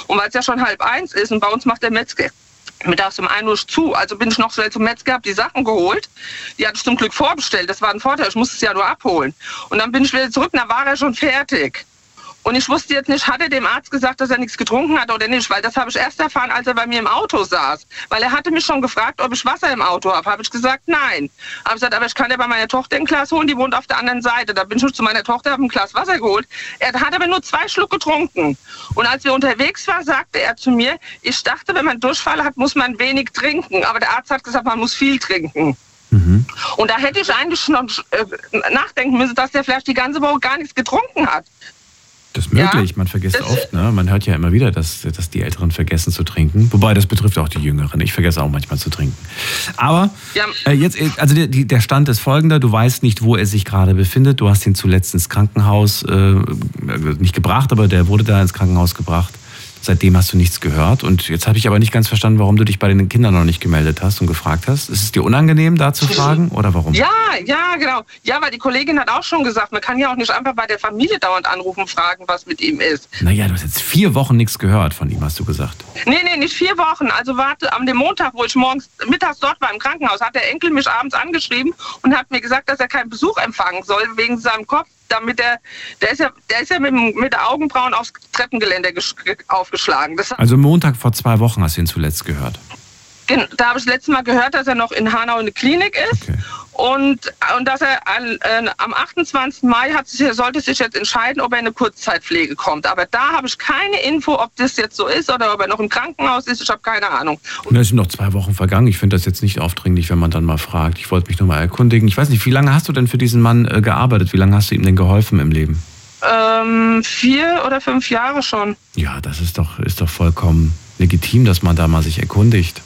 Und weil es ja schon 12:30 ist und bei uns macht der Metzger mittags um 1 Uhr zu, also bin ich noch schnell zum Metzger, habe die Sachen geholt. Die hatte ich zum Glück vorbestellt, das war ein Vorteil, ich musste es ja nur abholen. Und dann bin ich wieder zurück, da war er schon fertig. Und ich wusste jetzt nicht, hat er dem Arzt gesagt, dass er nichts getrunken hat oder nicht, weil das habe ich erst erfahren, als er bei mir im Auto saß. Weil er hatte mich schon gefragt, ob ich Wasser im Auto habe. Habe ich gesagt, nein. Habe gesagt, aber ich kann ja bei meiner Tochter ein Glas holen, die wohnt auf der anderen Seite. Da bin ich zu meiner Tochter, habe ein Glas Wasser geholt. Er hat aber nur 2 Schluck getrunken. Und als wir unterwegs waren, sagte er zu mir, ich dachte, wenn man Durchfall hat, muss man wenig trinken. Aber der Arzt hat gesagt, man muss viel trinken. Mhm. Und da hätte ich eigentlich noch nachdenken müssen, dass der vielleicht die ganze Woche gar nichts getrunken hat. Das ist möglich, man vergisst oft, ne? Man hört ja immer wieder, dass die Älteren vergessen zu trinken. Wobei, das betrifft auch die Jüngeren. Ich vergesse auch manchmal zu trinken. Aber jetzt, also der Stand ist folgender. Du weißt nicht, wo er sich gerade befindet. Du hast ihn zuletzt ins Krankenhaus, nicht gebracht, aber der wurde da ins Krankenhaus gebracht. Seitdem hast du nichts gehört. Und jetzt habe ich aber nicht ganz verstanden, warum du dich bei den Kindern noch nicht gemeldet hast und gefragt hast. Ist es dir unangenehm, da zu fragen oder warum? Ja, genau. Ja, weil die Kollegin hat auch schon gesagt, man kann ja auch nicht einfach bei der Familie dauernd anrufen und fragen, was mit ihm ist. Naja, du hast jetzt 4 Wochen nichts gehört von ihm, hast du gesagt. Nee, nicht 4 Wochen. Also warte, am dem Montag, wo ich mittags dort war im Krankenhaus, hat der Enkel mich abends angeschrieben und hat mir gesagt, dass er keinen Besuch empfangen soll wegen seinem Kopf. Damit der ist ja mit der Augenbrauen aufs Treppengeländer aufgeschlagen. Also Montag vor 2 Wochen hast du ihn zuletzt gehört? Da habe ich das letzte Mal gehört, dass er noch in Hanau in der Klinik ist. Okay. Und dass er am 28. Mai sollte sich jetzt entscheiden, ob er in eine Kurzzeitpflege kommt. Aber da habe ich keine Info, ob das jetzt so ist oder ob er noch im Krankenhaus ist. Ich habe keine Ahnung. Und da sind noch 2 Wochen vergangen. Ich finde das jetzt nicht aufdringlich, wenn man dann mal fragt. Ich wollte mich nur mal erkundigen. Ich weiß nicht, wie lange hast du denn für diesen Mann gearbeitet? Wie lange hast du ihm denn geholfen im Leben? 4 oder 5 Jahre schon. Ja, das ist doch vollkommen legitim, dass man da mal sich erkundigt.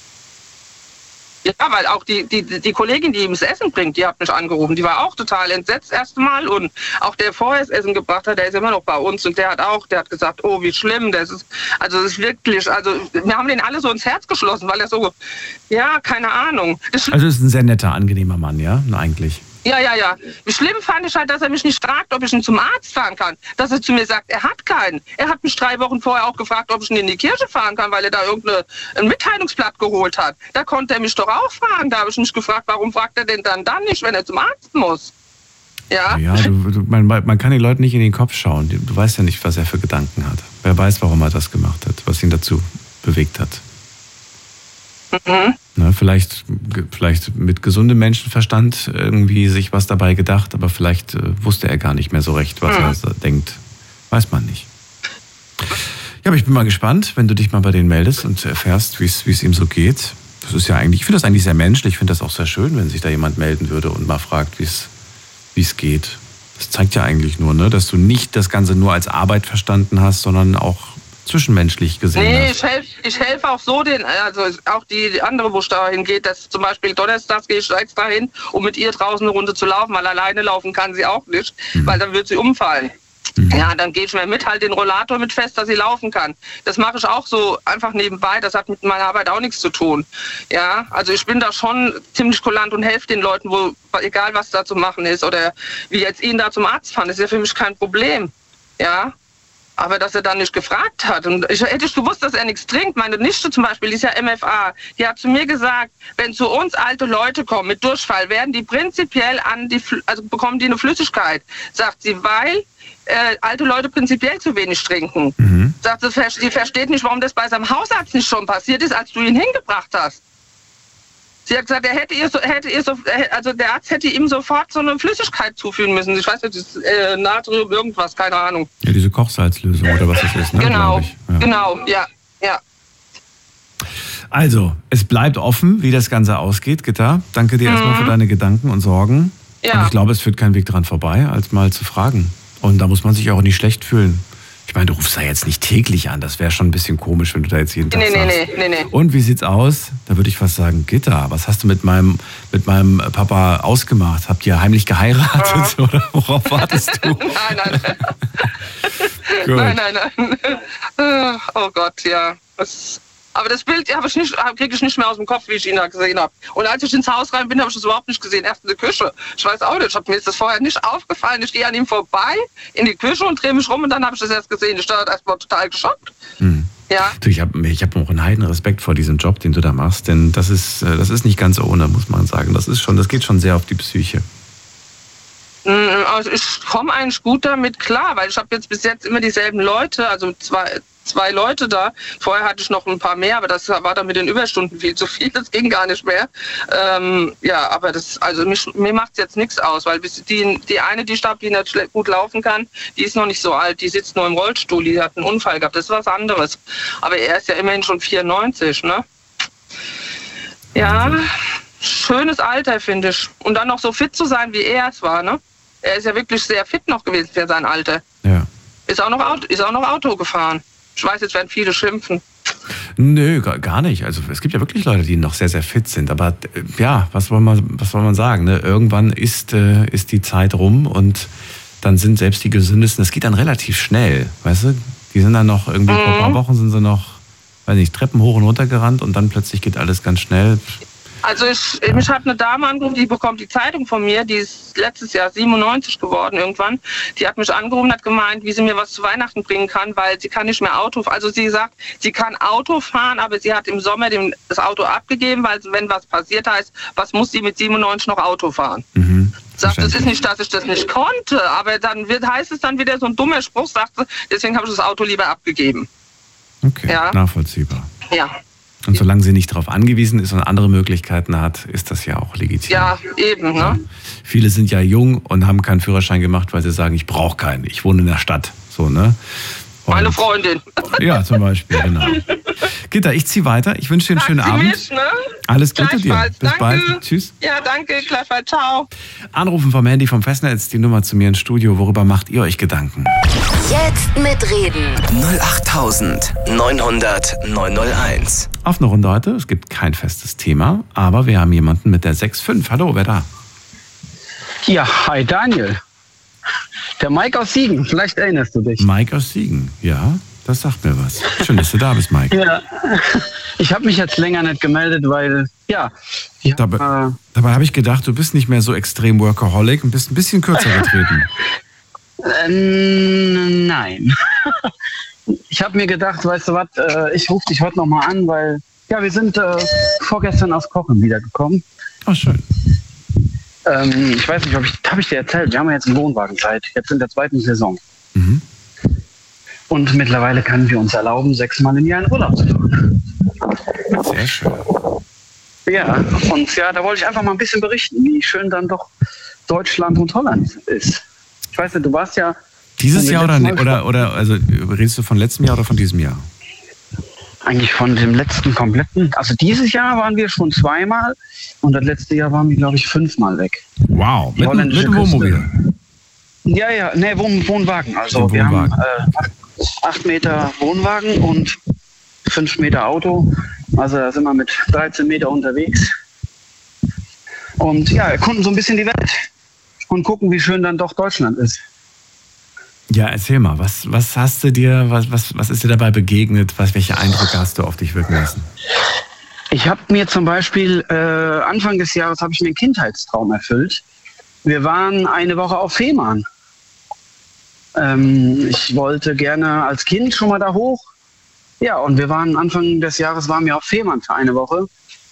Ja, weil auch die Kollegin, die ihm das Essen bringt, die hat mich angerufen. Die war auch total entsetzt erstmal. Und auch der vorher das Essen gebracht hat, der ist immer noch bei uns. Und der hat gesagt, oh, wie schlimm. Das ist wirklich, wir haben den alle so ins Herz geschlossen, weil er so, ja, keine Ahnung. Also ist ein sehr netter, angenehmer Mann, ja, eigentlich. Ja. Wie schlimm fand ich halt, dass er mich nicht fragt, ob ich ihn zum Arzt fahren kann. Dass er zu mir sagt, er hat keinen. Er hat mich 3 Wochen vorher auch gefragt, ob ich ihn in die Kirche fahren kann, weil er da ein Mitteilungsblatt geholt hat. Da konnte er mich doch auch fragen. Da habe ich mich gefragt, warum fragt er denn dann nicht, wenn er zum Arzt muss? Ja, man kann den Leuten nicht in den Kopf schauen. Du weißt ja nicht, was er für Gedanken hat. Wer weiß, warum er das gemacht hat, was ihn dazu bewegt hat. Mhm. Na, vielleicht mit gesundem Menschenverstand irgendwie sich was dabei gedacht, aber vielleicht wusste er gar nicht mehr so recht, was er denkt. Weiß man nicht. Ja, aber ich bin mal gespannt, wenn du dich mal bei denen meldest und erfährst, wie es ihm so geht. Das ist ja eigentlich, ich finde das eigentlich sehr menschlich. Ich finde das auch sehr schön, wenn sich da jemand melden würde und mal fragt, wie es geht. Das zeigt ja eigentlich nur, ne, dass du nicht das Ganze nur als Arbeit verstanden hast, sondern auch zwischenmenschlich gesehen hast. Ich helfe auch so auch die andere, wo es dahin geht, dass zum Beispiel donnerstags gehe ich extra hin, um mit ihr draußen eine Runde zu laufen, weil alleine laufen kann sie auch nicht, weil dann wird sie umfallen. Ja, dann gehe ich mir halt den Rollator mit fest, dass sie laufen kann. Das mache ich auch so einfach nebenbei, das hat mit meiner Arbeit auch nichts zu tun. Ja, also ich bin da schon ziemlich kulant und helfe den Leuten, egal was da zu machen ist oder wie jetzt ihn da zum Arzt fahren, ist ja für mich kein Problem. Ja. Aber dass er dann nicht gefragt hat. Und hätte ich gewusst, dass er nichts trinkt. Meine Nichte zum Beispiel, die ist ja MFA. Die hat zu mir gesagt, wenn zu uns alte Leute kommen mit Durchfall, werden die prinzipiell bekommen die eine Flüssigkeit. Sagt sie, weil alte Leute prinzipiell zu wenig trinken. Mhm. Sagt sie, versteht nicht, warum das bei seinem Hausarzt nicht schon passiert ist, als du ihn hingebracht hast. Sie hat gesagt, der Arzt hätte ihm sofort so eine Flüssigkeit zuführen müssen. Ich weiß nicht, das ist Natrium, irgendwas, keine Ahnung. Ja, diese Kochsalzlösung oder was das ist, ne? Genau, genau, ja. Also, es bleibt offen, wie das Ganze ausgeht, Gitta. Danke dir erstmal für deine Gedanken und Sorgen. Ja. Und ich glaube, es führt kein Weg dran vorbei, als mal zu fragen. Und da muss man sich auch nicht schlecht fühlen. Ich meine, du rufst da jetzt nicht täglich an. Das wäre schon ein bisschen komisch, wenn du da jetzt jeden Tag sagst. Nee. Und wie sieht's aus? Da würde ich fast sagen, Gitta, was hast du mit meinem Papa ausgemacht? Habt ihr heimlich geheiratet? Ja. Oder worauf wartest du? Nein. Nein. Oh Gott, ja. Aber das Bild kriege ich nicht mehr aus dem Kopf, wie ich ihn da gesehen habe. Und als ich ins Haus rein bin, habe ich das überhaupt nicht gesehen. Erst in der Küche. Ich weiß auch nicht, mir ist das vorher nicht aufgefallen. Ich gehe an ihm vorbei in die Küche und drehe mich rum und dann habe ich das erst gesehen. Ich war erst mal total geschockt. Ja. Ich hab auch einen heiden Respekt vor diesem Job, den du da machst, denn das ist nicht ganz ohne, muss man sagen. Das geht schon sehr auf die Psyche. Also ich komme eigentlich gut damit klar, weil ich habe jetzt bis jetzt immer dieselben Leute, also zwei Leute da. Vorher hatte ich noch ein paar mehr, aber das war dann mit den Überstunden viel zu viel, das ging gar nicht mehr. Aber mir macht es jetzt nichts aus, weil die eine, die nicht gut laufen kann, die ist noch nicht so alt, die sitzt nur im Rollstuhl, die hat einen Unfall gehabt, das ist was anderes. Aber er ist ja immerhin schon 94, ne? Ja, schönes Alter, finde ich. Und dann noch so fit zu sein, wie er es war, ne? Er ist ja wirklich sehr fit noch gewesen für sein Alter. Ja. Ist auch noch Auto gefahren. Ich weiß, jetzt werden viele schimpfen. Nö, gar nicht. Also es gibt ja wirklich Leute, die noch sehr, sehr fit sind. Aber ja, was soll man sagen? Ne? Irgendwann ist die Zeit rum und dann sind selbst die Gesündesten, das geht dann relativ schnell, weißt du? Die sind dann noch irgendwie, vor ein paar Wochen sind sie noch, weiß nicht, Treppen hoch und runter gerannt und dann plötzlich geht alles ganz schnell. Also mich hat eine Dame angerufen, die bekommt die Zeitung von mir, die ist letztes Jahr 97 geworden irgendwann. Die hat mich angerufen und hat gemeint, wie sie mir was zu Weihnachten bringen kann, weil sie kann nicht mehr Auto fahren. Also sie sagt, sie kann Auto fahren, aber sie hat im Sommer das Auto abgegeben, weil wenn was passiert heißt, was muss sie mit 97 noch Auto fahren? Sagt, es ist nicht, dass ich das nicht konnte, aber dann heißt es dann wieder so ein dummer Spruch, sagt sie, deswegen habe ich das Auto lieber abgegeben. Okay, ja. Nachvollziehbar. Ja. Und solange sie nicht darauf angewiesen ist und andere Möglichkeiten hat, ist das ja auch legitim. Ja, eben. Ne? Viele sind ja jung und haben keinen Führerschein gemacht, weil sie sagen, ich brauche keinen, ich wohne in der Stadt. So, ne? Und meine Freundin. Ja, zum Beispiel, genau. Gitta, ich ziehe weiter. Ich wünsche dir einen schönen Abend. Mich, ne? Alles Gute dir. Bis bald. Tschüss. Ja, danke. Gleichfalls. Ciao. Anrufen vom Handy vom Festnetz, die Nummer zu mir ins Studio. Worüber macht ihr euch Gedanken? Jetzt mitreden. 08900 901. Auf eine Runde heute. Es gibt kein festes Thema, aber wir haben jemanden mit der 65. Hallo, wer da? Ja, hi Daniel. Der Mike aus Siegen, vielleicht erinnerst du dich. Mike aus Siegen, ja, das sagt mir was. Schön, dass du da bist, Mike. Ja, ich habe mich jetzt länger nicht gemeldet, weil, ja. Dabei habe ich gedacht, du bist nicht mehr so extrem Workaholic und bist ein bisschen kürzer getreten. Nein. Ich habe mir gedacht, weißt du was, ich rufe dich heute nochmal an, weil, ja, wir sind vorgestern aus Kochen wiedergekommen. Ach, schön. Ich weiß nicht, habe ich dir erzählt, wir haben ja jetzt eine Wohnwagenzeit, jetzt in der 2. Saison. Und mittlerweile können wir uns erlauben, 6-mal im Jahr in Urlaub zu fahren. Sehr schön. Ja, und ja, da wollte ich einfach mal ein bisschen berichten, wie schön dann doch Deutschland und Holland ist. Ich weiß nicht, du warst ja... Dieses Jahr oder also redest du von letztem Jahr oder von diesem Jahr? Eigentlich von dem letzten kompletten. Also dieses Jahr waren wir schon 2-mal und das letzte Jahr waren wir, glaube ich, 5-mal weg. Wow, mit dem Wohnmobil? Ja, ne, Wohnwagen. Also wir haben 8 Meter Wohnwagen und 5 Meter Auto. Also da sind wir mit 13 Meter unterwegs. Und ja, erkunden so ein bisschen die Welt und gucken, wie schön dann doch Deutschland ist. Ja, erzähl mal, was hast du dir, was ist dir dabei begegnet? Welche Eindrücke hast du auf dich wirken lassen? Ich habe mir zum Beispiel, Anfang des Jahres habe ich mir einen Kindheitstraum erfüllt. Wir waren eine Woche auf Fehmarn. Ich wollte gerne als Kind schon mal da hoch. Ja, und wir waren Anfang des Jahres auf Fehmarn für eine Woche.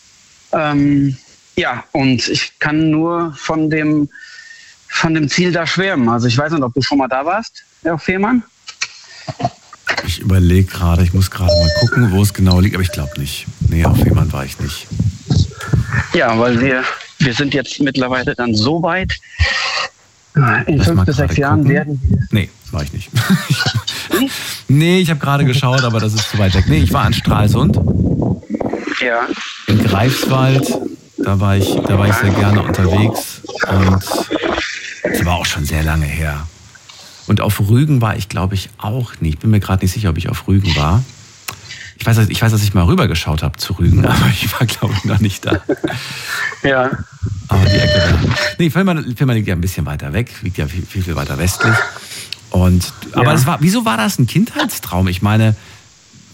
Ja, und ich kann nur von dem Ziel da schwärmen. Also ich weiß nicht, ob du schon mal da warst, auf Fehmarn? Ich überlege gerade, ich muss gerade mal gucken, wo es genau liegt, aber ich glaube nicht. Nee, auf Fehmarn war ich nicht. Ja, weil wir sind jetzt mittlerweile dann so weit, in 5 bis 6 Jahren werden wir... Nee, war ich nicht. Nee, ich habe gerade geschaut, aber das ist zu weit weg. Nee, ich war an Stralsund. Ja. In Greifswald, da war ich sehr gerne unterwegs und das war auch schon sehr lange her. Und auf Rügen war ich, glaube ich, auch nicht. Ich bin mir gerade nicht sicher, ob ich auf Rügen war. Ich weiß, dass ich mal rübergeschaut habe zu Rügen, aber ich war, glaube ich, noch nicht da. Ja. Aber die Ecke da. Nee, Fehmarn liegt ja ein bisschen weiter weg, liegt ja viel weiter westlich. Aber wieso war das ein Kindheitstraum? Ich meine,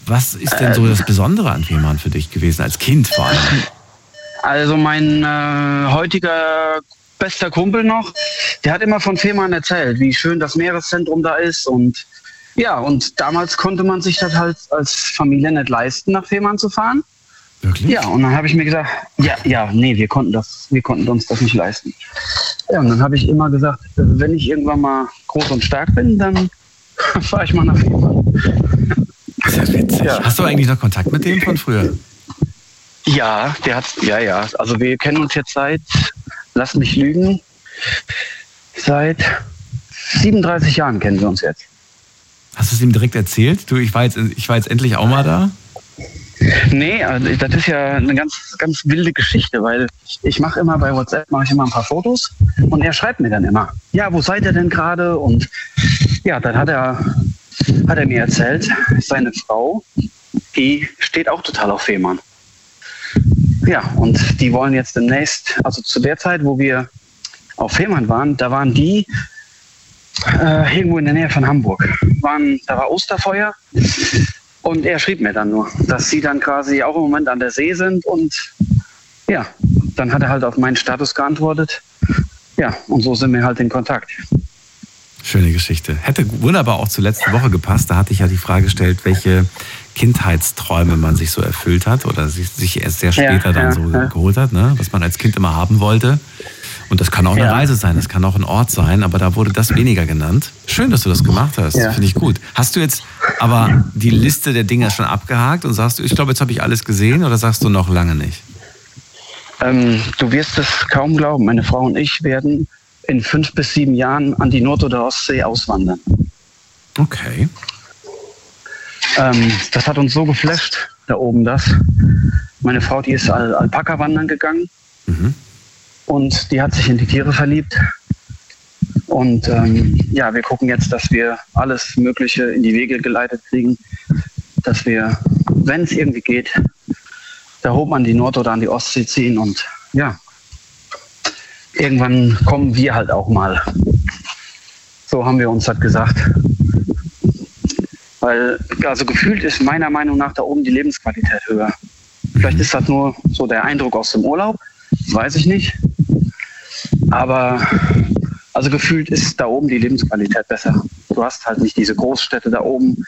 Was ist denn so das Besondere an Fehmarn für dich gewesen, als Kind vor allem? Also mein heutiger bester Kumpel noch, der hat immer von Fehmarn erzählt, wie schön das Meereszentrum da ist. Und ja, und damals konnte man sich das halt als Familie nicht leisten, nach Fehmarn zu fahren. Wirklich? Ja, und dann habe ich mir gesagt, wir konnten uns das nicht leisten. Ja, und dann habe ich immer gesagt, wenn ich irgendwann mal groß und stark bin, dann fahre ich mal nach Fehmarn. Das ist ja witzig. Ja. Hast du eigentlich noch Kontakt mit dem von früher? Ja, also wir kennen uns jetzt lass mich lügen, seit 37 Jahren kennen wir uns jetzt. Hast du es ihm direkt erzählt? Du, ich war jetzt endlich auch mal da? Nee, also das ist ja eine ganz, ganz wilde Geschichte, weil ich mache immer bei WhatsApp ein paar Fotos und er schreibt mir dann immer, ja, wo seid ihr denn gerade? Und ja, dann hat er mir erzählt, seine Frau, die steht auch total auf Fehmarn. Ja, und die wollen jetzt demnächst, also zu der Zeit, wo wir auf Fehmarn waren, da waren die irgendwo in der Nähe von Hamburg. Da war Osterfeuer und er schrieb mir dann nur, dass sie dann quasi auch im Moment an der See sind und ja, dann hat er halt auf meinen Status geantwortet. Ja, und so sind wir halt in Kontakt. Schöne Geschichte. Hätte wunderbar auch zur letzten Woche gepasst. Da hatte ich ja die Frage gestellt, welche Kindheitsträume man sich so erfüllt hat oder sich erst sehr später geholt hat, ne? Was man als Kind immer haben wollte. Und das kann auch eine Reise sein, das kann auch ein Ort sein, aber da wurde das weniger genannt. Schön, dass du das gemacht hast, finde ich gut. Hast du jetzt aber die Liste der Dinge schon abgehakt und sagst du, ich glaube, jetzt habe ich alles gesehen, oder sagst du noch lange nicht? Du wirst es kaum glauben, meine Frau und ich werden in 5 bis 7 Jahren an die Nord- oder Ostsee auswandern. Okay. Das hat uns so geflasht, da oben das. Meine Frau, die ist Alpaka wandern gegangen. Mhm. Und die hat sich in die Tiere verliebt. Und wir gucken jetzt, dass wir alles Mögliche in die Wege geleitet kriegen, dass wir, wenn es irgendwie geht, da oben an die Nord- oder an die Ostsee ziehen. Und ja, irgendwann kommen wir halt auch mal. So haben wir uns das gesagt. Weil, also gefühlt ist meiner Meinung nach da oben die Lebensqualität höher. Vielleicht ist das nur so der Eindruck aus dem Urlaub, weiß ich nicht. Aber also gefühlt ist da oben die Lebensqualität besser. Du hast halt nicht diese Großstädte da oben.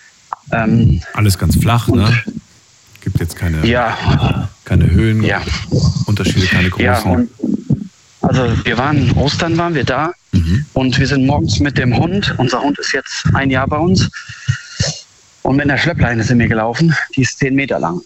Alles ganz flach, ne? Gibt jetzt keine Höhen, Unterschiede, keine großen. Ja, und also Ostern waren wir da und wir sind morgens mit dem Hund, unser Hund ist jetzt 1 Jahr bei uns, und mit einer Schleppleine sind wir gelaufen, die ist 10 Meter lang.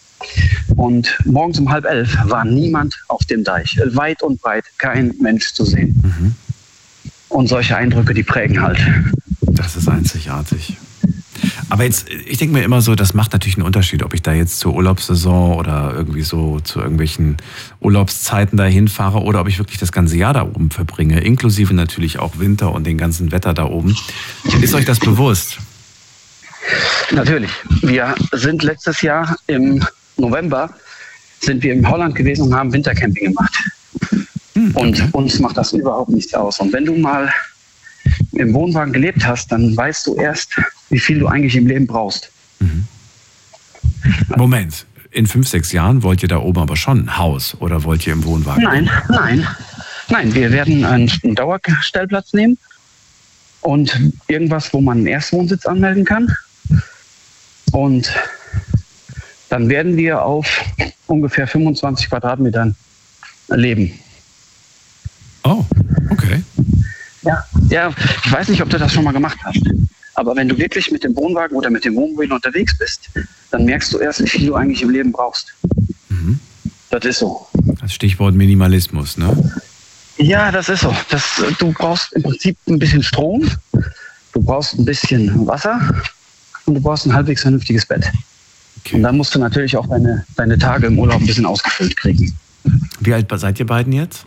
Und morgens um 10:30 war niemand auf dem Deich. Weit und breit kein Mensch zu sehen. Mhm. Und solche Eindrücke, die prägen halt. Das ist einzigartig. Aber jetzt, ich denke mir immer so, das macht natürlich einen Unterschied, ob ich da jetzt zur Urlaubssaison oder irgendwie so zu irgendwelchen Urlaubszeiten dahin fahre oder ob ich wirklich das ganze Jahr da oben verbringe, inklusive natürlich auch Winter und den ganzen Wetter da oben. Ist euch das bewusst? Natürlich. Wir sind letztes Jahr im November sind wir in Holland gewesen und haben Wintercamping gemacht. Und uns macht das überhaupt nichts aus. Und wenn du mal im Wohnwagen gelebt hast, dann weißt du erst, wie viel du eigentlich im Leben brauchst. Mhm. Moment, in 5, 6 Jahren wollt ihr da oben aber schon ein Haus oder wollt ihr im Wohnwagen? Nein, wir werden einen Dauerstellplatz nehmen und irgendwas, wo man einen Erstwohnsitz anmelden kann. Und dann werden wir auf ungefähr 25 Quadratmetern leben. Oh, okay. Ja, ich weiß nicht, ob du das schon mal gemacht hast. Aber wenn du wirklich mit dem Wohnwagen oder mit dem Wohnmobil unterwegs bist, dann merkst du erst, wie viel du eigentlich im Leben brauchst. Mhm. Das ist so. Das Stichwort Minimalismus, ne? Ja, das ist so. Du brauchst im Prinzip ein bisschen Strom, du brauchst ein bisschen Wasser und du brauchst ein halbwegs vernünftiges Bett. Okay. Und dann musst du natürlich auch deine Tage im Urlaub ein bisschen ausgefüllt kriegen. Wie alt seid ihr beiden jetzt?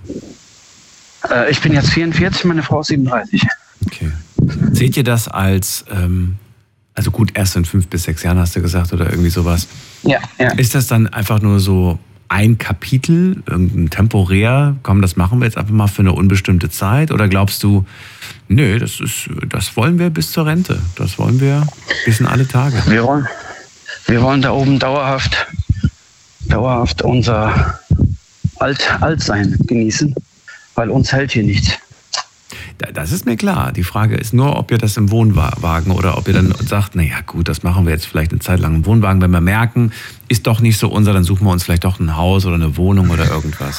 Ich bin jetzt 44, meine Frau ist 37. Okay. Seht ihr das als, also gut, erst in 5 bis 6 Jahren hast du gesagt oder irgendwie sowas? Ja. Ist das dann einfach nur so ein Kapitel, irgendein temporär, komm, das machen wir jetzt einfach mal für eine unbestimmte Zeit? Oder glaubst du, nö, das wollen wir bis zur Rente, das wollen wir bis in alle Tage? Wir wollen da oben dauerhaft unser Altsein genießen, weil uns hält hier nichts. Das ist mir klar. Die Frage ist nur, ob ihr das im Wohnwagen oder ob ihr dann sagt, naja gut, das machen wir jetzt vielleicht eine Zeit lang im Wohnwagen. Wenn wir merken, ist doch nicht so unser, dann suchen wir uns vielleicht doch ein Haus oder eine Wohnung oder irgendwas.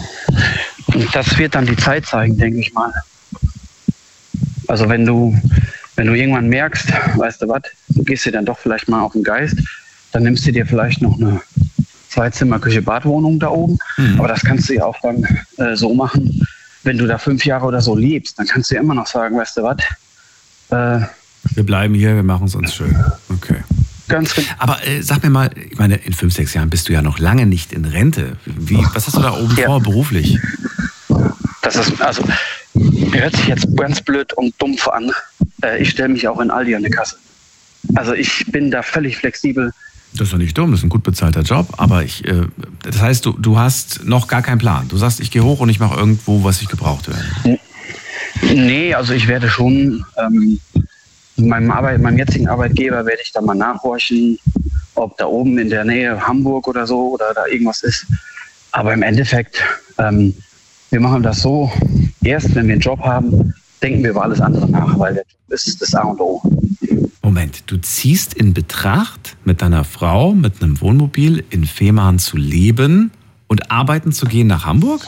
Das wird dann die Zeit zeigen, denke ich mal. Also wenn du irgendwann merkst, weißt du was, du gehst dir dann doch vielleicht mal auf den Geist, dann nimmst du dir vielleicht noch eine 2-Zimmer-Küche-Bad-Wohnung da oben. Aber das kannst du ja auch dann so machen. Wenn du da 5 Jahre oder so lebst, dann kannst du ja immer noch sagen, weißt du was? Wir bleiben hier, wir machen es uns schön. Okay. Ganz genau. Aber sag mir mal, ich meine, in 5, 6 Jahren bist du ja noch lange nicht in Rente. Was hast du da oben vor beruflich? Das ist, also, hört sich jetzt ganz blöd und dumpf an. Ich stelle mich auch in Aldi an die Kasse. Also ich bin da völlig flexibel. Das ist doch nicht dumm, das ist ein gut bezahlter Job, aber das heißt, du hast noch gar keinen Plan. Du sagst, ich gehe hoch und ich mache irgendwo, was ich gebraucht werde. Nee, also ich werde schon, meinem jetzigen Arbeitgeber werde ich da mal nachhorchen, ob da oben in der Nähe Hamburg oder so oder da irgendwas ist. Aber im Endeffekt, wir machen das so, erst wenn wir einen Job haben, denken wir über alles andere nach, weil der Job ist das A und O. Moment, du ziehst in Betracht, mit deiner Frau, mit einem Wohnmobil in Fehmarn zu leben und arbeiten zu gehen nach Hamburg?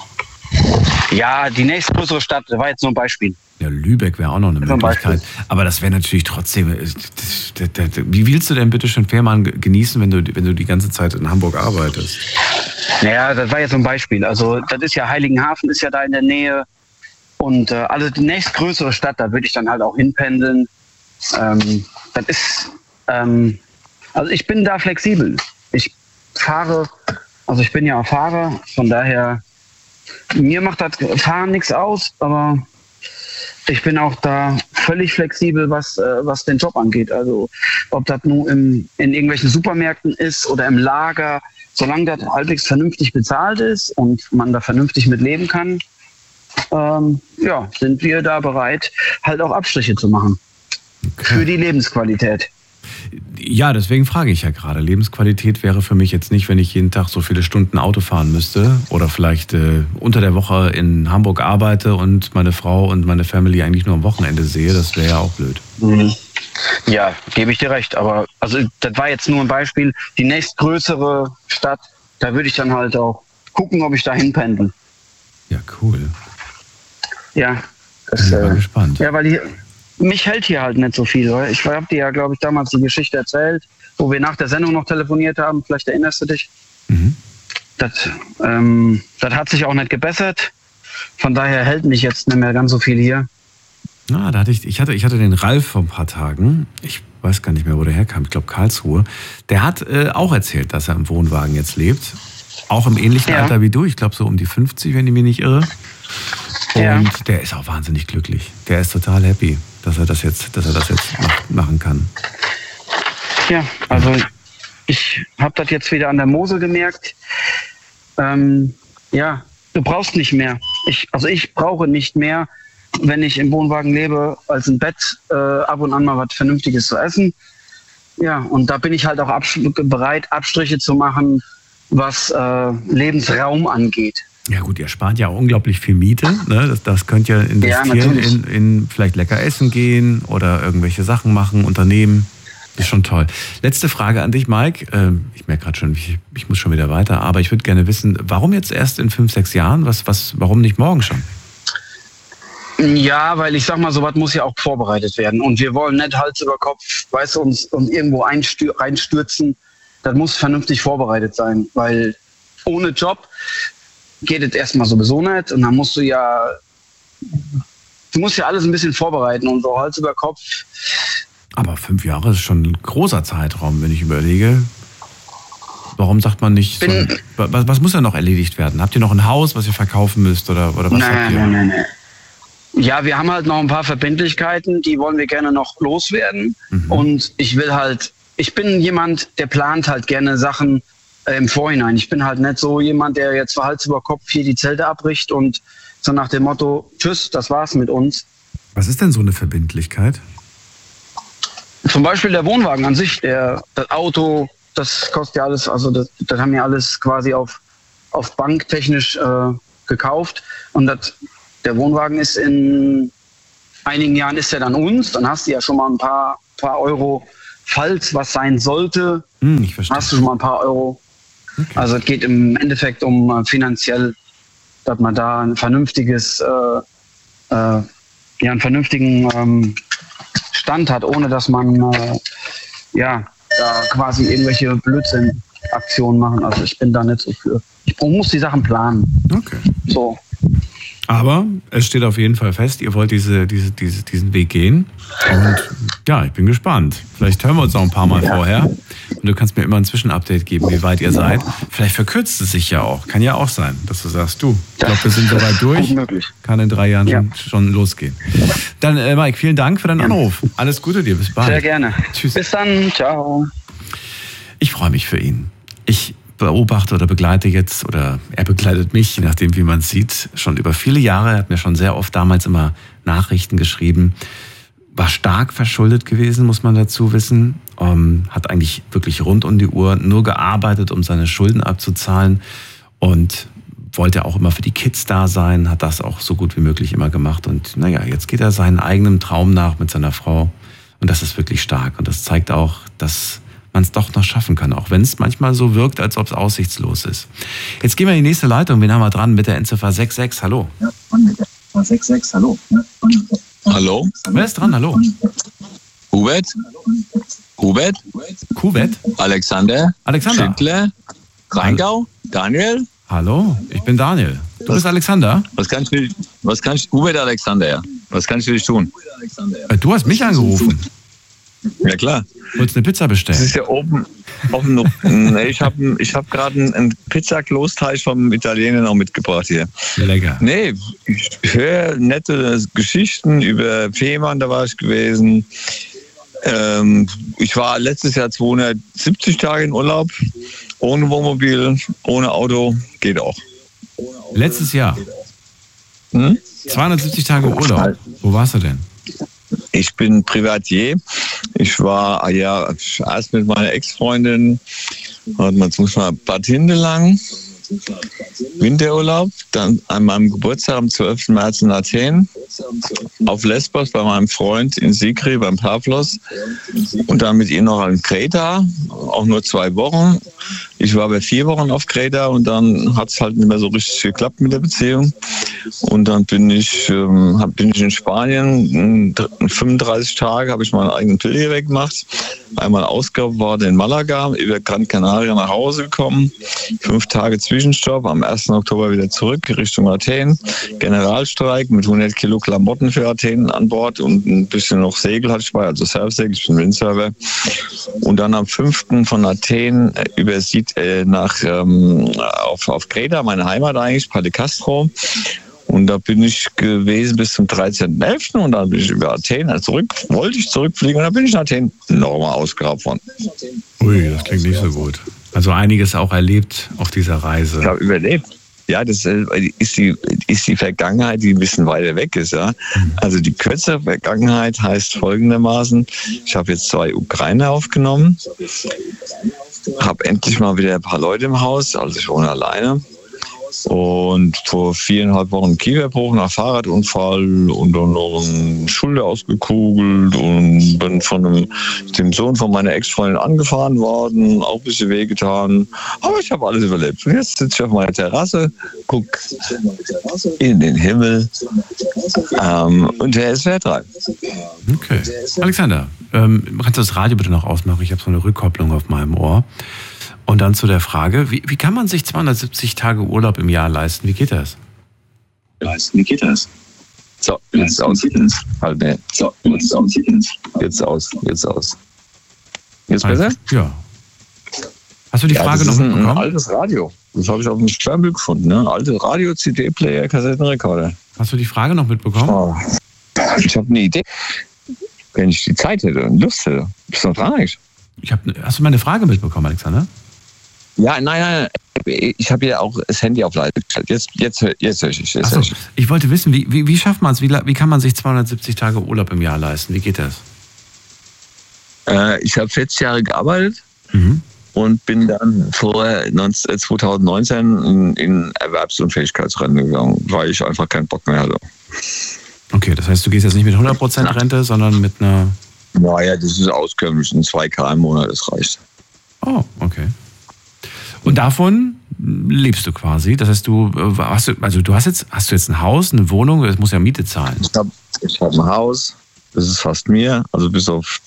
Ja, die nächstgrößere Stadt, das war jetzt nur ein Beispiel. Ja, Lübeck wäre auch noch eine Möglichkeit. Aber das wäre natürlich trotzdem... Wie willst du denn bitte schön Fehmarn genießen, wenn du die ganze Zeit in Hamburg arbeitest? Naja, das war jetzt so ein Beispiel. Also das ist ja Heiligenhafen, ist ja da in der Nähe. Und also die nächstgrößere Stadt, da würde ich dann halt auch hinpendeln. Das ist... also ich bin da flexibel. Ich bin ja auch Fahrer, von daher... Mir macht das Fahren nichts aus, aber ich bin auch da völlig flexibel, was den Job angeht. Also ob das nur in irgendwelchen Supermärkten ist oder im Lager, solange das halbwegs vernünftig bezahlt ist und man da vernünftig mit leben kann, sind wir da bereit, halt auch Abstriche zu machen. Okay. Für die Lebensqualität. Ja, deswegen frage ich ja gerade. Lebensqualität wäre für mich jetzt nicht, wenn ich jeden Tag so viele Stunden Auto fahren müsste oder vielleicht unter der Woche in Hamburg arbeite und meine Frau und meine Family eigentlich nur am Wochenende sehe. Das wäre ja auch blöd. Mhm. Ja, gebe ich dir recht. Aber also das war jetzt nur ein Beispiel. Die nächstgrößere Stadt, da würde ich dann halt auch gucken, ob ich da hinpendel. Ja, cool. Ja, das bin mal gespannt. Ja, weil mich hält hier halt nicht so viel. Ich habe dir ja, glaube ich, damals die Geschichte erzählt, wo wir nach der Sendung noch telefoniert haben. Vielleicht erinnerst du dich. Mhm. Das hat sich auch nicht gebessert. Von daher hält mich jetzt nicht mehr ganz so viel hier. Na, ich hatte den Ralf vor ein paar Tagen. Ich weiß gar nicht mehr, wo der herkam. Ich glaube Karlsruhe. Der hat auch erzählt, dass er im Wohnwagen jetzt lebt. Auch im ähnlichen Alter wie du. Ich glaube so um die 50, wenn ich mich nicht irre. Und der ist auch wahnsinnig glücklich. Der ist total happy, dass er das jetzt machen kann. Ja, also ich habe das jetzt wieder an der Mosel gemerkt. Du brauchst nicht mehr. Ich brauche nicht mehr, wenn ich im Wohnwagen lebe, als ein Bett, ab und an mal was Vernünftiges zu essen. Ja, und da bin ich halt auch bereit, Abstriche zu machen, was Lebensraum angeht. Ja gut, ihr spart ja auch unglaublich viel Miete. Ne? Das könnt ihr investieren in vielleicht lecker essen gehen oder irgendwelche Sachen machen, Unternehmen. Ist schon toll. Letzte Frage an dich, Mike. Ich merke gerade schon, ich muss schon wieder weiter, aber ich würde gerne wissen, warum jetzt erst in 5, 6 Jahren? Warum nicht morgen schon? Ja, weil ich sag mal, sowas muss ja auch vorbereitet werden. Und wir wollen nicht Hals über Kopf, weißt du, uns irgendwo reinstürzen. Das muss vernünftig vorbereitet sein, weil ohne Job geht es erstmal sowieso nicht. Und dann musst du musst ja alles ein bisschen vorbereiten und so Hals über Kopf. Aber 5 Jahre ist schon ein großer Zeitraum, wenn ich überlege. Warum sagt man nicht, was muss ja noch erledigt werden? Habt ihr noch ein Haus, was ihr verkaufen müsst oder was habt ihr? Nein. Ja, wir haben halt noch ein paar Verbindlichkeiten, die wollen wir gerne noch loswerden. Mhm. Und ich bin jemand, der plant halt gerne Sachen im Vorhinein. Ich bin halt nicht so jemand, der jetzt Hals über Kopf hier die Zelte abbricht und so nach dem Motto, tschüss, das war's mit uns. Was ist denn so eine Verbindlichkeit? Zum Beispiel der Wohnwagen an sich, das Auto, das kostet ja alles, also das haben wir alles quasi auf banktechnisch gekauft. Und der Wohnwagen ist in einigen Jahren ist er dann uns. Dann hast du ja schon mal ein paar Euro, falls was sein sollte. Ich verstehe. Hast du schon mal ein paar Euro. Okay. Also es geht im Endeffekt um finanziell, dass man da ein vernünftiges, einen vernünftigen Stand hat, ohne dass man da quasi irgendwelche Blödsinn-Aktionen machen. Also ich bin da nicht so für. Ich muss die Sachen planen. Okay. So. Aber es steht auf jeden Fall fest, ihr wollt diesen Weg gehen. Und ja, ich bin gespannt. Vielleicht hören wir uns noch ein paar Mal vorher. Und du kannst mir immer ein Zwischenupdate geben, wie weit ihr seid. Vielleicht verkürzt es sich ja auch. Kann ja auch sein, dass du sagst, ich glaube, wir sind soweit durch. Kann in 3 Jahren schon losgehen. Dann, Mike, vielen Dank für deinen Anruf. Alles Gute dir. Bis bald. Sehr gerne. Tschüss. Bis dann. Ciao. Ich freue mich für ihn. Ich beobachte oder begleite jetzt, oder er begleitet mich, je nachdem wie man es sieht, schon über viele Jahre. Er hat mir schon sehr oft damals immer Nachrichten geschrieben. War stark verschuldet gewesen, muss man dazu wissen. Hat eigentlich wirklich rund um die Uhr nur gearbeitet, um seine Schulden abzuzahlen und wollte auch immer für die Kids da sein, hat das auch so gut wie möglich immer gemacht. Und jetzt geht er seinen eigenen Traum nach mit seiner Frau und das ist wirklich stark. Und das zeigt auch, dass man es doch noch schaffen kann, auch wenn es manchmal so wirkt, als ob es aussichtslos ist. Jetzt gehen wir in die nächste Leitung. Wen haben wir dran mit der Endziffer 66? Hallo. Ja, mit der 66, hallo. Hallo? Wer ist dran? Hallo. Hubert? Kuwait? Alexander? Schindler? Rheingau? Daniel? Hallo, ich bin Daniel. Du bist Alexander? Hubert Alexander, ja. Was kann ich für dich tun? Du hast mich angerufen. Ja, klar. Wolltest eine Pizza bestellen? Das ist ja oben noch. Ich hab gerade einen Pizzaklosteig vom Italiener noch mitgebracht hier. Lecker. Nee, ich höre nette Geschichten über Fehmarn, da war ich gewesen. Ich war letztes Jahr 270 Tage in Urlaub. Ohne Wohnmobil, ohne Auto, geht auch. Letztes Jahr? 270 Tage Urlaub. Wo warst du denn? Ich bin Privatier. Ich war erst mit meiner Ex-Freundin, jetzt muss man Bad Hindelang, Winterurlaub, dann an meinem Geburtstag am 12. März in Athen, auf Lesbos bei meinem Freund in Sigri beim Pavlos und dann mit ihr noch in Kreta, auch nur 2 Wochen. Ich war bei 4 Wochen auf Kreta und dann hat es halt nicht mehr so richtig geklappt mit der Beziehung. Und dann bin ich in Spanien, 35 Tage habe ich meinen eigenen Pilger gemacht, einmal ausgebaut in Malaga, über Gran Canaria nach Hause gekommen, 5 Tage Zwischenstopp, am 1. Oktober wieder zurück Richtung Athen, Generalstreik mit 100 Kilo Klamotten für Athen an Bord und ein bisschen noch Segel hatte ich bei, also Surfsegel, ich bin Windsurfer. Und dann am 5. von Athen auf Kreta, meine Heimat eigentlich, Palle Castro. Und da bin ich gewesen bis zum 13.11. und dann bin ich über Athen wollte ich zurückfliegen und dann bin ich in Athen nochmal ausgeraubt worden. Ui, das klingt nicht so gut. Also einiges auch erlebt auf dieser Reise. Ich habe überlebt. Ja, das ist die Vergangenheit, die ein bisschen weiter weg ist. Ja. Also die kürzere Vergangenheit heißt folgendermaßen, ich habe jetzt 2 Ukrainer aufgenommen, habe endlich mal wieder ein paar Leute im Haus, also ich wohne alleine. Und vor 4,5 Wochen Kieferbruch nach Fahrradunfall und dann noch eine Schulter ausgekugelt und bin von dem Sohn von meiner Ex-Freundin angefahren worden, auch ein bisschen wehgetan. Aber ich habe alles überlebt. Und jetzt sitze ich auf meiner Terrasse, gucke in den Himmel und der SWR 3. Okay. Alexander, kannst du das Radio bitte noch ausmachen? Ich habe so eine Rückkopplung auf meinem Ohr. Und dann zu der Frage, wie kann man sich 270 Tage Urlaub im Jahr leisten? Wie geht das? So, jetzt aus. Halt, ne. So, jetzt aus. Jetzt besser? Ja. Hast du die Frage noch mitbekommen? Das ist ein altes Radio. Das habe ich auf dem Sternbild gefunden. Ne? Alte Radio, CD-Player, Kassettenrekorder. Hast du die Frage noch mitbekommen? Oh. Ich habe eine Idee. Wenn ich die Zeit hätte und Lust hätte. Bist du noch dran eigentlich? Hast du meine Frage mitbekommen, Alexander? Ja, nein. Ich habe ja auch das Handy auf leise gestellt. Jetzt höre ich. Achso, ich wollte wissen, wie schafft man es? Wie kann man sich 270 Tage Urlaub im Jahr leisten? Wie geht das? Ich habe 40 Jahre gearbeitet und bin dann vorher 2019 in Erwerbsunfähigkeitsrente gegangen, weil ich einfach keinen Bock mehr hatte. Okay, das heißt, du gehst jetzt nicht mit 100% Rente, sondern mit einer... Naja, das ist auskömmlich, 2.000 im Monat, das reicht. Oh, okay. Und davon lebst du quasi? Das heißt, hast du jetzt ein Haus, eine Wohnung, das muss ja Miete zahlen. Ich hab ein Haus, das ist fast mir, also bis auf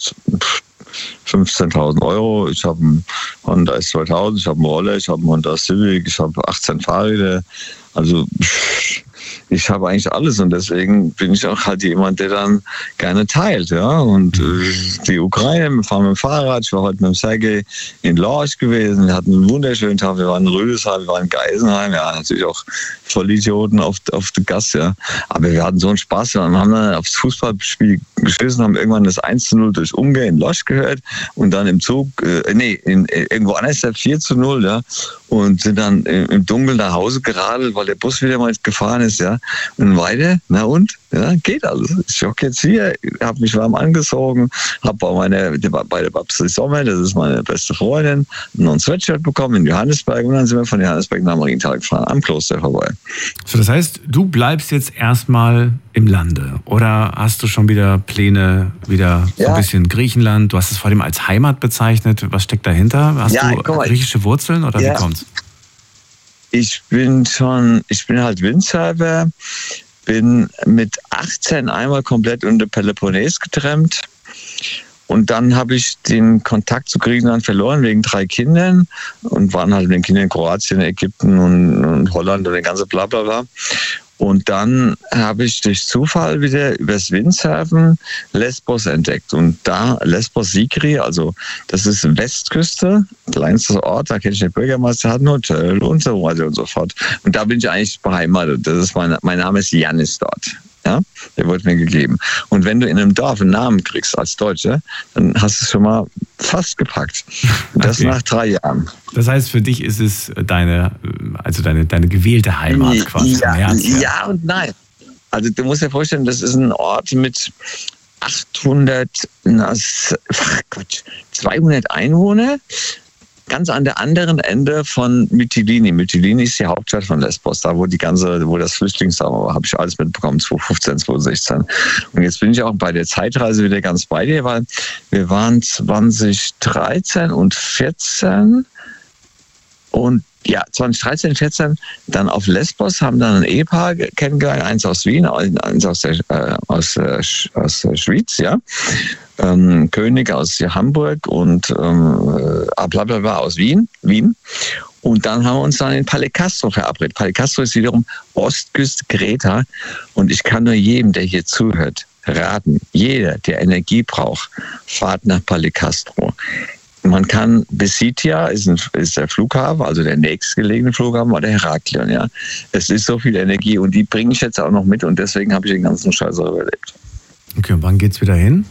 15.000 Euro. Ich habe einen Honda S2000, ich habe einen Roller, ich habe einen Honda Civic, ich habe 18 Fahrräder. Also ich habe eigentlich alles und deswegen bin ich auch halt jemand, der dann gerne teilt, ja. Und die Ukraine, wir fahren mit dem Fahrrad, ich war heute mit dem Sergej in Lorch gewesen, wir hatten einen wunderschönen Tag, wir waren in Rüdesheim, wir waren in Geisenheim, ja, natürlich auch Vollidioten auf der Gas, ja. Aber wir hatten so einen Spaß, wir haben dann aufs Fußballspiel geschissen, haben irgendwann das 1:0 durch Unge in Lorch gehört und dann im Zug, irgendwo anders 4:0, ja. Und sind dann im Dunkeln nach Hause geradelt, weil der Bus wieder mal gefahren ist, ja. Und weiter, na und? Ja, geht alles. Ich hocke jetzt hier, habe mich warm angezogen, habe bei der Babsi Sommer, das ist meine beste Freundin, noch ein Sweatshirt bekommen in Johannesburg und dann sind wir von Johannesburg nach Marienthal gefahren, am Kloster vorbei. So, das heißt, du bleibst jetzt erstmal im Lande oder hast du schon wieder Pläne, wieder so ein bisschen Griechenland? Du hast es vor allem als Heimat bezeichnet. Was steckt dahinter? Hast du griechische Wurzeln oder wie kommt's? Ich bin halt Windsurfer, bin mit 18 einmal komplett unter Peloponnes getrennt und dann habe ich den Kontakt zu Griechenland verloren wegen 3 Kindern und waren halt mit den Kindern in Kroatien, Ägypten und Holland und der ganze Blablabla. Und dann habe ich durch Zufall wieder übers Windsurfen Lesbos entdeckt. Und da Lesbos Sigri, also das ist Westküste, kleinster Ort, da kenne ich den Bürgermeister, hat ein Hotel und so weiter und so fort. Und da bin ich eigentlich beheimatet. Das ist mein Name ist Janis dort. Ja, der wurde mir gegeben. Und wenn du in einem Dorf einen Namen kriegst als Deutscher, dann hast du es schon mal fast gepackt. Und das nach 3 Jahren. Das heißt, für dich ist es deine gewählte Heimat quasi. Ja und nein. Also du musst dir vorstellen, das ist ein Ort mit 200 Einwohner. Ganz an der anderen Ende von Mytilini. Mytilini ist die Hauptstadt von Lesbos, da wo das Flüchtlingsdrama war, habe ich alles mitbekommen, 2015, 2016. Und jetzt bin ich auch bei der Zeitreise wieder ganz bei dir, weil wir waren 2013 und 14 und 2013, 14 dann auf Lesbos, haben dann ein Ehepaar kennengelernt, eins aus Wien, eins aus der Schweiz, ja. König aus Hamburg und blablabla aus Wien. Und dann haben wir uns dann in Palecastro verabredet. Palecastro ist wiederum Ostküste Kreta. Und ich kann nur jedem, der hier zuhört, raten, jeder, der Energie braucht, fahrt nach Palecastro. Man kann Besitia ist der Flughafen, also der nächstgelegene Flughafen, oder Heraklion, ja. Es ist so viel Energie und die bringe ich jetzt auch noch mit und deswegen habe ich den ganzen Scheiß auch überlebt. Okay, und wann geht's wieder hin?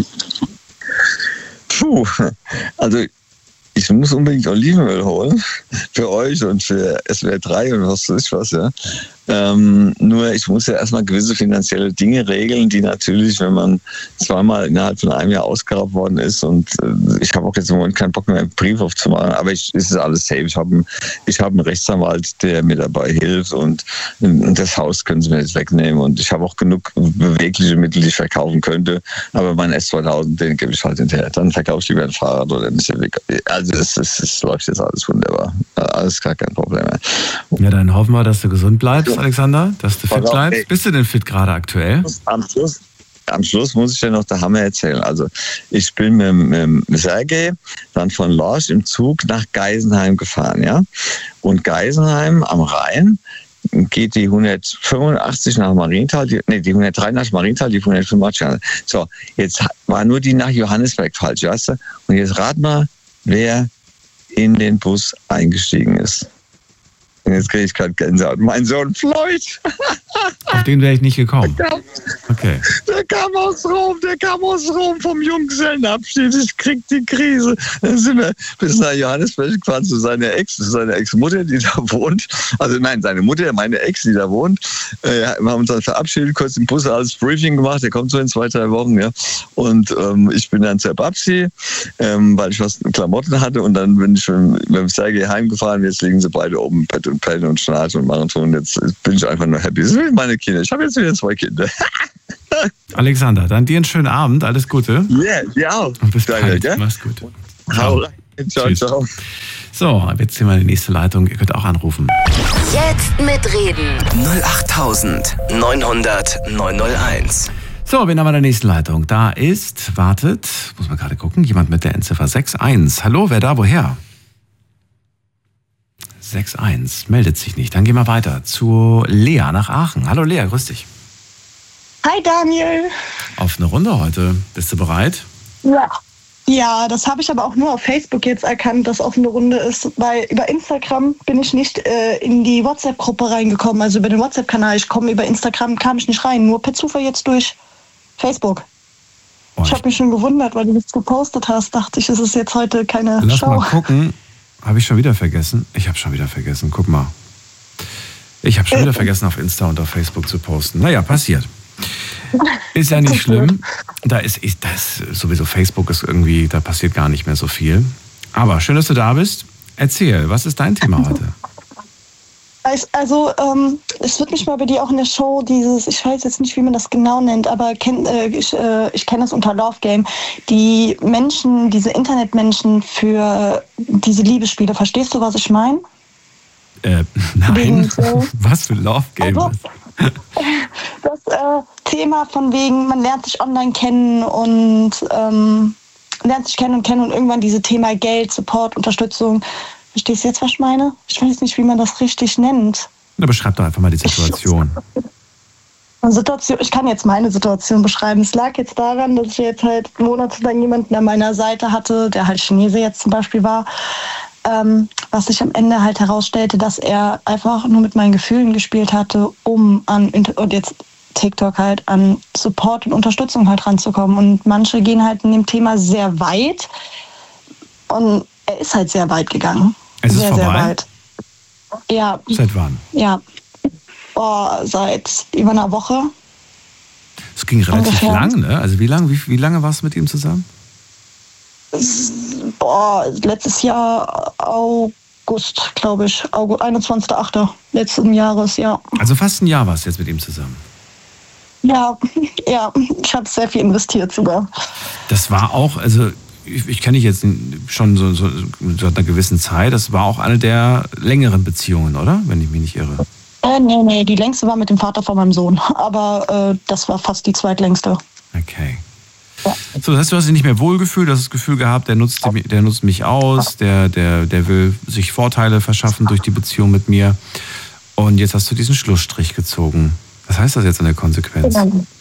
Also ich muss unbedingt Olivenöl holen für euch und für SWR 3 und was weiß ich was, ja. Nur ich muss ja erstmal gewisse finanzielle Dinge regeln, die natürlich, wenn man zweimal innerhalb von einem Jahr ausgeraubt worden ist und ich habe auch jetzt im Moment keinen Bock mehr, einen Brief aufzumachen, aber es ist alles safe. Ich habe einen Rechtsanwalt, der mir dabei hilft und das Haus können sie mir jetzt wegnehmen und ich habe auch genug bewegliche Mittel, die ich verkaufen könnte, aber mein S2000, den gebe ich halt hinterher. Dann verkaufe ich lieber ein Fahrrad oder ein Civic. Also es läuft jetzt alles wunderbar. Alles gar kein Problem mehr. Ja, dann hoffen wir, dass du gesund bleibst, Alexander, dass du fit bleibst. Bist du denn fit gerade aktuell? Am Schluss muss ich dir noch der Hammer erzählen. Also ich bin mit Sergej dann von Lorch im Zug nach Geisenheim gefahren, ja. Und Geisenheim am Rhein geht die 185 nach Marienthal, die 103 nach Marienthal, die 185. So, jetzt war nur die nach Johannesburg falsch, weißt du? Und jetzt rat mal, wer in den Bus eingestiegen ist. Und jetzt kriege ich gerade Gänsehaut. Mein Sohn Floyd. Auf den wäre ich nicht gekommen. Okay. Der kam aus Rom vom Junggesellenabschied. Ich krieg die Krise. Dann sind wir bis nach Johannesburg gefahren zu seiner Ex-Mutter, die da wohnt. Also nein, seine Mutter, meine Ex, die da wohnt. Wir haben uns dann verabschiedet, kurz im Bus alles Briefing gemacht. Der kommt so in 2-3 Wochen, ja. Und ich bin dann zur Babsi, weil ich was Klamotten hatte. Und dann bin ich schon mit dem Sergei heimgefahren. Jetzt liegen sie beide oben im Bett und pennen und schnarchen und machen so. Und jetzt bin ich einfach nur happy. Das sind meine Kinder. Ich habe jetzt wieder 2 Kinder. Alexander, dann dir einen schönen Abend. Alles Gute. Ja, dir auch. Und bis bald. Mach's gut. Ciao. Ciao. So, jetzt hier mal die nächste Leitung. Ihr könnt auch anrufen. Jetzt mitreden. 08900 901. So, wir haben wir der nächsten Leitung. Da ist, muss man gerade gucken, jemand mit der Endziffer 61. Hallo, wer da, woher? 61, meldet sich nicht. Dann gehen wir weiter zu Lea nach Aachen. Hallo Lea, grüß dich. Hi Daniel. Auf eine Runde heute. Bist du bereit? Ja, das habe ich aber auch nur auf Facebook jetzt erkannt, dass auf eine Runde ist, weil über Instagram bin ich nicht in die WhatsApp-Gruppe reingekommen, also über den WhatsApp-Kanal. Über Instagram kam ich nicht rein, nur per Zufall jetzt durch Facebook. Ich habe mich schon gewundert, weil du das gepostet hast, dachte ich, es ist jetzt heute keine Show. Lass mal gucken. Habe ich schon wieder vergessen? Ich habe schon wieder vergessen. Guck mal. Ich habe schon wieder vergessen, auf Insta und auf Facebook zu posten. Naja, passiert. Ist ja nicht schlimm. Da ist sowieso Facebook ist irgendwie, da passiert gar nicht mehr so viel. Aber schön, dass du da bist. Erzähl, was ist dein Thema heute? Also, es wird mich mal bei dir auch in der Show ich weiß jetzt nicht, wie man das genau nennt, aber ich kenne das unter Love Game, die Menschen, diese Internetmenschen für diese Liebesspiele. Verstehst du, was ich meine? Nein. Was für Love Game? Also, das Thema von wegen, man lernt sich online kennen und lernt sich kennen und irgendwann diese Thema Geld, Support, Unterstützung. Verstehst du jetzt, was ich meine? Ich weiß nicht, wie man das richtig nennt. Na, beschreib doch einfach mal die Situation. Ich kann jetzt meine Situation beschreiben. Es lag jetzt daran, dass ich jetzt halt monatelang jemanden an meiner Seite hatte, der halt Chinese jetzt zum Beispiel war, was sich am Ende halt herausstellte, dass er einfach nur mit meinen Gefühlen gespielt hatte, und jetzt TikTok halt an Support und Unterstützung halt ranzukommen. Und manche gehen halt in dem Thema sehr weit und er ist halt sehr weit gegangen. Es ist vorbei? Sehr weit. Ja. Seit wann? Ja. Seit über einer Woche. Es ging relativ lang, ne? Also wie lange warst du mit ihm zusammen? Letztes Jahr August, glaube ich. 21.8. letzten Jahres, ja. Also fast ein Jahr warst du jetzt mit ihm zusammen? Ja, ich habe sehr viel investiert sogar. Das war auch, also ich kenne dich jetzt schon so seit einer gewissen Zeit. Das war auch eine der längeren Beziehungen, oder? Wenn ich mich nicht irre. Nee, die längste war mit dem Vater von meinem Sohn. Aber das war fast die zweitlängste. Okay. Ja. So, das heißt, du hast dich nicht mehr wohlgefühlt, du hast das Gefühl gehabt, der nutzt mich aus, der will sich Vorteile verschaffen durch die Beziehung mit mir. Und jetzt hast du diesen Schlussstrich gezogen. Was heißt das jetzt in der Konsequenz?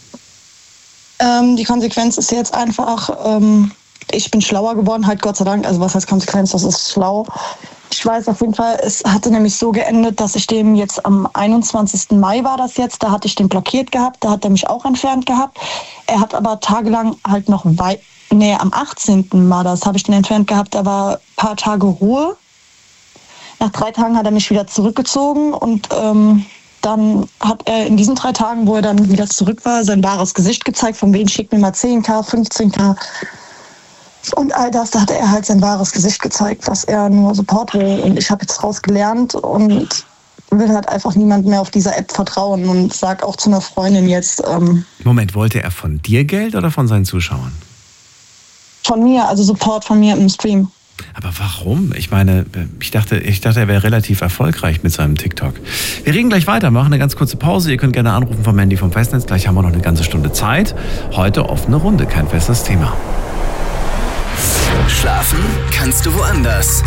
Die Konsequenz ist jetzt einfach, ich bin schlauer geworden, halt Gott sei Dank. Also was heißt Konsequenz, das ist schlau. Ich weiß auf jeden Fall, es hatte nämlich so geendet, dass ich dem jetzt am 21. Mai war das jetzt, da hatte ich den blockiert gehabt, da hat er mich auch entfernt gehabt. Er hat aber tagelang halt noch am 18. war das, habe ich den entfernt gehabt, da war ein paar Tage Ruhe. Nach 3 Tagen hat er mich wieder zurückgezogen und dann hat er in diesen 3 Tagen, wo er dann wieder zurück war, sein wahres Gesicht gezeigt, von wem schickt mir mal 10.000, 15.000. Und all das, da hat er halt sein wahres Gesicht gezeigt, dass er nur Support will. Und ich habe jetzt draus gelernt und will halt einfach niemand mehr auf dieser App vertrauen und sag auch zu einer Freundin jetzt... Moment, wollte er von dir Geld oder von seinen Zuschauern? Von mir, also Support von mir im Stream. Aber warum? Ich meine, ich dachte, er wäre relativ erfolgreich mit seinem TikTok. Wir reden gleich weiter, machen eine ganz kurze Pause. Ihr könnt gerne anrufen vom Handy vom Festnetz. Gleich haben wir noch eine ganze Stunde Zeit. Heute offene Runde, kein festes Thema. Schlafen kannst du woanders.